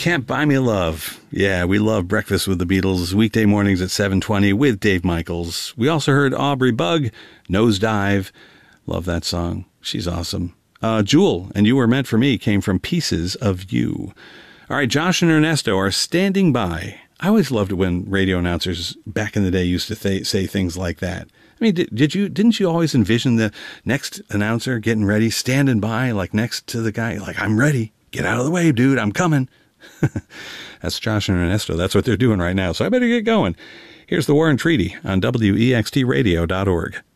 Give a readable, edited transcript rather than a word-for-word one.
Can't Buy Me Love. Yeah, we love Breakfast with the Beatles, weekday mornings at 7:20 with Dave Michaels. We also heard Aubrey Bug, Nosedive. Love that song. She's awesome. Jewel, and You Were Meant for Me came from Pieces of You. All right, Josh and Ernesto are standing by. I always loved it when radio announcers back in the day used to say things like that. I mean, didn't you always envision the next announcer getting ready, standing by, like next to the guy, like, I'm ready. Get out of the way, dude. I'm coming. That's Josh and Ernesto. That's what they're doing right now. So I better get going. Here's the War and Treaty on WEXTradio.org.